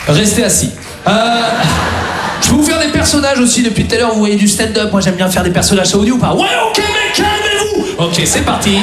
Restez assis. Je peux vous faire des personnages aussi depuis tout à l'heure. Vous voyez du stand-up. Moi, j'aime bien faire des personnages. Ça vous dit ou pas? Ouais, ok, mec, calmez-vous. Ok, c'est parti.